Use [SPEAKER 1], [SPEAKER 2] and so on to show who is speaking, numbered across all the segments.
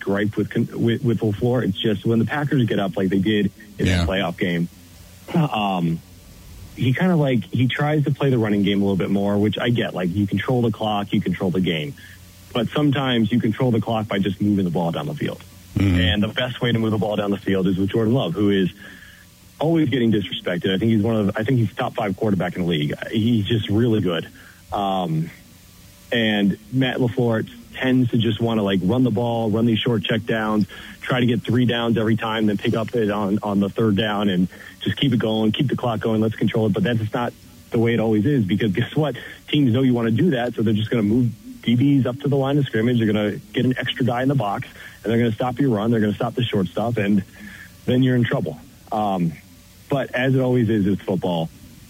[SPEAKER 1] gripe with LaFleur. It's just when the Packers get up like they did in that playoff game, he kind of he tries to play the running game a little bit more, which I get. Like, you control the clock, you control the game. But sometimes you control the clock by just moving the ball down the field. Mm-hmm. And the best way to move the ball down the field is with Jordan Love, who is always getting disrespected. I think he's top 5 quarterback in the league. He's just really good. And Matt LaFleur tends to just want to run the ball, run these short check downs, try to get 3 downs every time, then pick up it on the 3rd down and just keep it going, keep the clock going, let's control it. But that's just not the way it always is, because guess what? Teams know you want to do that, so they're just going to move DBs up to the line of scrimmage. They're going to get an extra guy in the box, and they're going to stop your run. They're going to stop the short stuff, and then you're in trouble. But as it always is, it's football.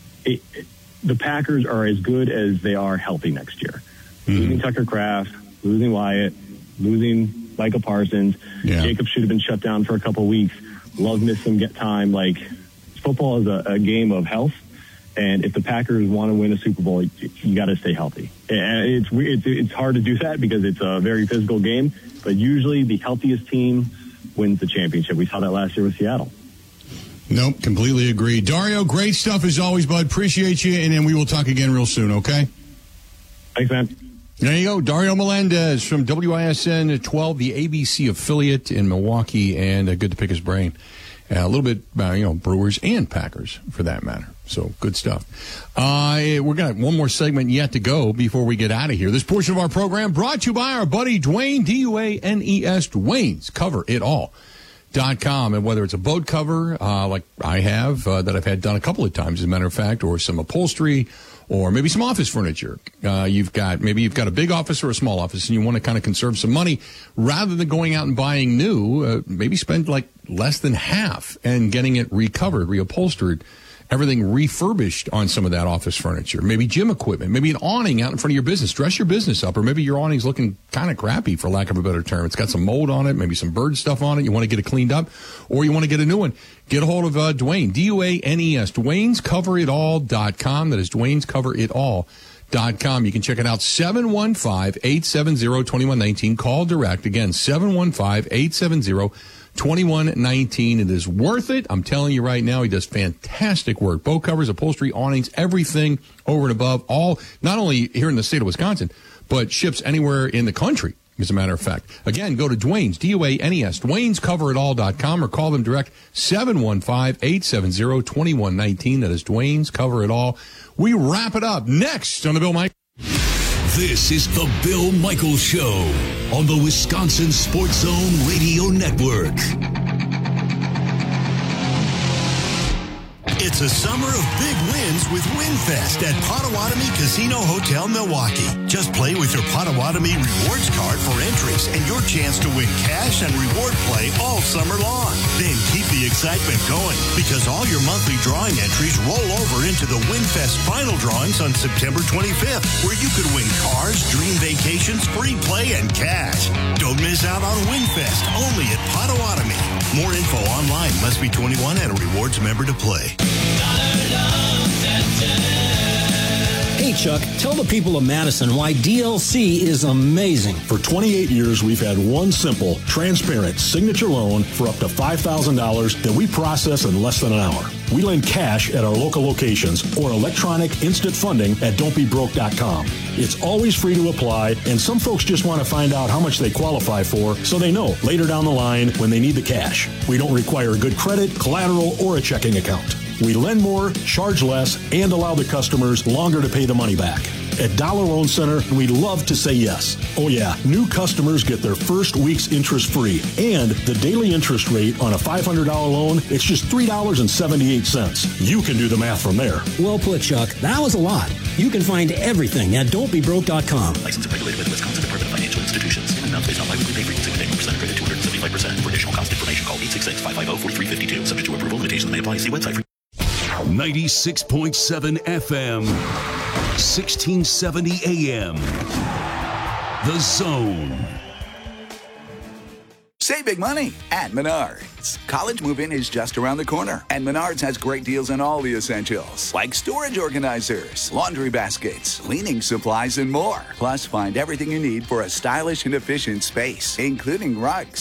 [SPEAKER 1] The Packers are as good as they are healthy next year. Mm-hmm. Losing Tucker Kraft, losing Wyatt, losing Micah Parsons. Yeah. Jacobs should have been shut down for a couple of weeks. Love missed some time. Football is a game of health, and if the Packers want to win a Super Bowl, you got to stay healthy. And it's hard to do that because it's a very physical game, but usually the healthiest team wins the championship. We saw that last year with Seattle.
[SPEAKER 2] Nope, completely agree. Dario, great stuff as always, bud. Appreciate you, and then we will talk again real soon, okay?
[SPEAKER 1] Thanks, man.
[SPEAKER 2] There you go. Dario Melendez from WISN 12, the ABC affiliate in Milwaukee, and good to pick his brain. A little bit about, Brewers and Packers, for that matter. So, good stuff. We're got one more segment yet to go before we get out of here. This portion of our program brought to you by our buddy Dwayne, D-U-A-N-E-S, Dwayne's Cover It All.com. And whether it's a boat cover, like I have, that I've had done a couple of times, as a matter of fact, or some upholstery, or maybe some office furniture. You've got a big office or a small office, and you want to kind of conserve some money rather than going out and buying new. Maybe spend less than half and getting it recovered, reupholstered, everything refurbished on some of that office furniture. Maybe gym equipment, maybe an awning out in front of your business. Dress your business up, or maybe your awning's looking kind of crappy, for lack of a better term. It's got some mold on it, maybe some bird stuff on it. You want to get it cleaned up, or you want to get a new one. Get a hold of Dwayne, D-U-A-N-E-S, Dwayne'sCoverItAll.com. That is Dwayne'sCoverItAll.com. You can check it out, 715-870-2119. Call direct. Again, 715-870-2119. It is worth it. I'm telling you right now, he does fantastic work. Boat covers, upholstery, awnings, everything over and above, all not only here in the state of Wisconsin, but ships anywhere in the country, as a matter of fact. Again, go to Dwayne's, D-U-A-N-E-S, Dwayne'sCoverItAll.com, or call them direct, 715-870-2119. That is Dwayne's Cover It All. We wrap it up next on the Bill Michaels.
[SPEAKER 3] This is the Bill Michaels Show on the Wisconsin Sports Zone Radio Network. It's a summer of big wins with WinFest at Potawatomi Casino Hotel, Milwaukee. Just play with your Potawatomi Rewards card for entries and your chance to win cash and reward play all summer long. Then keep the excitement going, because all your monthly drawing entries roll over into the WinFest final drawings on September 25th, where you could win cars, dream vacations, free play, and cash. Don't miss out on WinFest, only at Potawatomi. More info online. Must be 21 and a rewards member to play.
[SPEAKER 4] Hey, Chuck, tell the people of Madison why DLC is amazing.
[SPEAKER 5] For 28 years, we've had one simple, transparent signature loan for up to $5,000 that we process in less than an hour. We lend cash at our local locations or electronic instant funding at don'tbebroke.com. It's always free to apply, and some folks just want to find out how much they qualify for so they know later down the line when they need the cash. We don't require good credit, collateral, or a checking account. We lend more, charge less, and allow the customers longer to pay the money back. At Dollar Loan Center, we love to say yes. Oh yeah, new customers get their first week's interest free. And the daily interest rate on a $500 loan, it's just $3.78. You can do the math from there.
[SPEAKER 4] Well put, Chuck. That was a lot. You can find everything at don'tbebroke.com.
[SPEAKER 6] Licensed and regulated by the Wisconsin Department of Financial Institutions. Amounts based on biweekly pay frequency with annual percent credit 275%. For additional cost information, call 866-550-4352. Subject to approval, limitations may apply. See website for
[SPEAKER 3] 96.7 FM, 1670 AM. The Zone.
[SPEAKER 7] Save big money at Menards. College move-in is just around the corner, and Menards has great deals on all the essentials, like storage organizers, laundry baskets, cleaning supplies, and more. Plus, find everything you need for a stylish and efficient space, including rugs.